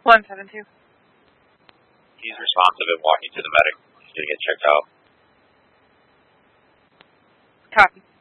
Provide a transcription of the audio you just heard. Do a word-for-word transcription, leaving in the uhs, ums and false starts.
one seven two. He's responsive and walking to the medic. He's going to get checked out. Copy.